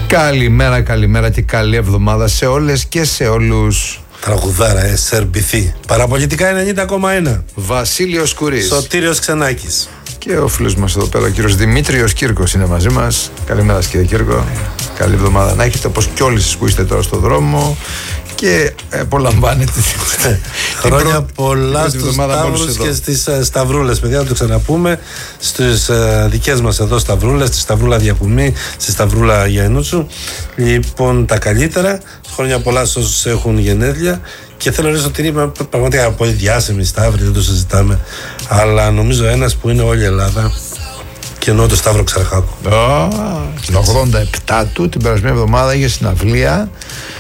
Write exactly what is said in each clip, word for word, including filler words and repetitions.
Καλημέρα, καλημέρα και καλή εβδομάδα σε όλες και σε όλους. Τραγουδάρα, ε, Σερμπιθή. Παραπολιτικά ενενήντα κόμμα ένα. Βασίλειος Κουρής. Σωτήριος Ξενάκης. Και ο φίλος μας εδώ πέρα, ο κύριος Δημήτριος Κύρκος είναι μαζί μας. Καλημέρα κύριε Κύρκο. Καλή εβδομάδα να έχετε, όπως κι όλοι σας που είστε τώρα στον δρόμο. Και απολαμβάνετε χρόνια πολλά στους Σταύρους και στις Σταυρούλες. Παιδιά, να το ξαναπούμε. Στις δικές μας εδώ Σταυρούλες, στη Σταυρούλα Διακουμή, στη Σταυρούλα Γιαννούτσου. Λοιπόν, τα καλύτερα. Χρόνια πολλά σε όσους έχουν γενέθλια. Και θέλω να ρωτήσω ότι είναι πραγματικά από διάσημοι Σταύροι, δεν το συζητάμε. Αλλά νομίζω ένας που είναι όλη η Ελλάδα. Και εννοώ το Σταύρο Ξαρχάκο. Το ογδόντα επτά του, την περασμένη εβδομάδα, είχε συναυλία.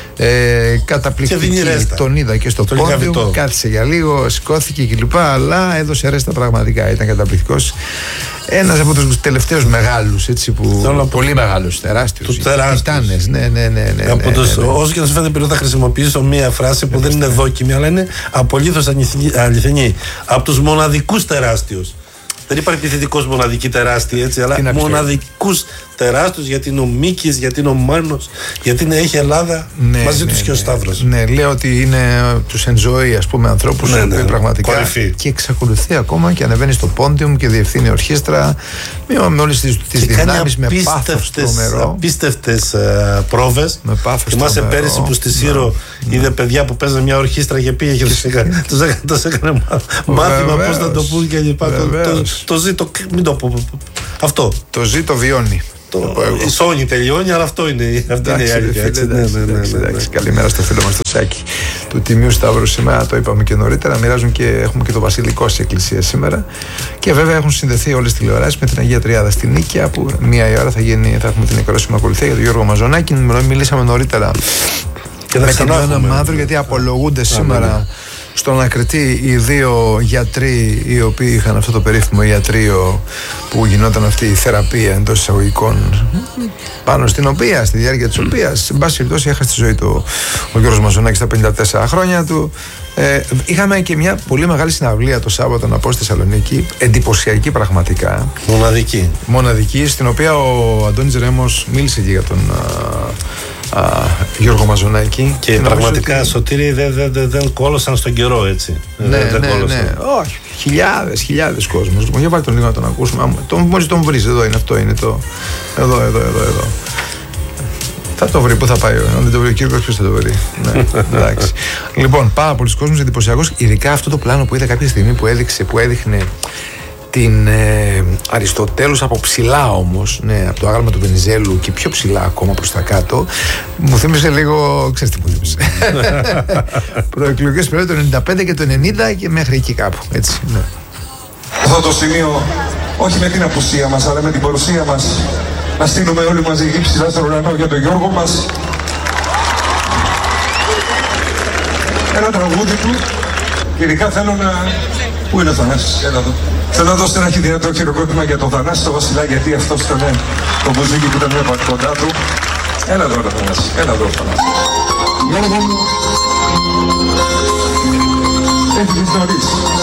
Ε, καταπληκτική, τον είδα και στο πόντιουμ, κάθισε για λίγο, σηκώθηκε κλπ. Αλλά έδωσε ρέστα πραγματικά, ήταν καταπληκτικός. Ένας από τους τελευταίους μεγάλους, έτσι, που, Θέλω πολύ μεγάλους, τεράστιους, τιτάνες. Ναι, ναι, ναι, ναι, ναι, από ναι, τους, ναι, ναι. Όσο και να σου φαίνεται περίοδο, θα χρησιμοποιήσω μία φράση που δεν είναι δόκιμη, αλλά είναι απολύτως αληθινή. Από τους μοναδικούς τεράστιους. Δεν υπάρχει επιθετικός μοναδική τεράστια, έτσι, αλλά μοναδικούς τεράστιους, γιατί είναι ο Μίκης, γιατί είναι ο Μάνος, γιατί είναι, έχει Ελλάδα, ναι, μαζί ναι, τους ναι, και ο Σταύρος. Ναι, λέω ότι είναι τους enjoy, ας πούμε, ανθρώπους, ναι, ναι, πραγματικά κορυφή. Και εξακολουθεί ακόμα και ανεβαίνει στο πόντιουμ και διευθύνει ορχήστρα με όλες τις, τις δυνάμεις, με πάθος τρομερό. Απίστευτες uh, πρόβες. Με πάθος τρομερό. Θυμάσαι πέρυσι που στη Σύρο ναι, είδε παιδιά που παίζανε μια ορχήστρα και πήγε και τους έκανε μάθημα πώς θα το πούν και λοιπά. Το ζει, το, μην το πω. Αυτό. Το ζει, το βιώνει. Το, η Σόνη τελειώνει, αλλά αυτό είναι, αυτή είναι η αλήθεια. Καλημέρα στο φίλο μας το Σάκη του Τιμίου Σταύρου σήμερα. Το είπαμε και νωρίτερα. Μοιράζουν και έχουμε και το Βασιλικό σε εκκλησία σήμερα. Και βέβαια έχουν συνδεθεί όλες τις τηλεοράσεις με την Αγία Τριάδα στην Νίκαια, που μία η ώρα θα, γίνει, θα έχουμε την εκορώσιμη ακολουθία για τον Γιώργο Μαζονάκη. Μιλήσαμε νωρίτερα και με την Ιωάννα Μαύρου, γιατί απολογούνται σήμερα στον Ακριτή οι δύο γιατροί οι οποίοι είχαν αυτό το περίφημο ιατρείο που γινόταν αυτή η θεραπεία εντός εισαγωγικών, πάνω στην οποία, στη διάρκεια της οποίας, σε πάση περιπτώσει, έχασε τη ζωή του ο Γιώργος Μαζονάκης στα πενήντα τέσσερα χρόνια του. Ε, είχαμε και μια πολύ μεγάλη συναυλία το Σάββατο να πω στη Θεσσαλονίκη, εντυπωσιακή πραγματικά. Μοναδική. Μοναδική, στην οποία ο Αντώνης Ρέμος μίλησε και για τον α, α, Γιώργο Μαζονάκη. Και, και πραγματικά, ότι... Σωτήρη, δεν δε, δε, δε κόλωσαν στον καιρό, έτσι. Ναι, δεν, ναι, ναι, ναι. Όχι, χιλιάδες, χιλιάδες κόσμος. Λοιπόν, για βάλτε τον λίγο να τον ακούσουμε. Τον, μόλις τον βρεις, εδώ είναι, αυτό είναι το. Εδώ, εδώ, εδώ, εδώ. Θα το βρει, πού θα πάει, αν δεν το βρει ο Κύρκος, ποιος θα το βρει. Ναι, εντάξει. Λοιπόν, πάρα πολλοί κόσμος, εντυπωσιακός, ειδικά αυτό το πλάνο που είδα κάποια στιγμή που έδειξε, που έδειχνε την ε, Αριστοτέλους από ψηλά όμως, ναι, από το άγαλμα του Βενιζέλου και πιο ψηλά ακόμα προς τα κάτω. Μου θύμισε λίγο, ξέρεις τι μου θύμισε. Προεκλογικές περίοδο το ενενήντα πέντε και το ενενήντα και μέχρι εκεί κάπου, έτσι, ναι. Αυτό το σημείο, όχι με την απουσία μας, αλλά με την παρουσία μας, να στείλουμε όλοι μαζί γη ψηλά στον ουρανό για τον Γιώργο μας. Ένα τραγούδι του, ειδικά θέλω να... Πού είναι ο Θανάσης, έλα εδώ. Θέλω να δώσω ένα δυνατό χειροκρότημα για τον Θανάση το Βασιλά, γιατί αυτός ήταν το μπουζίκι που ήταν μια κοντά του. Έλα εδώ ο Θανάσης, έλα εδώ ο Θανάσης. Γιώργο μου, έφυγες νωρίς.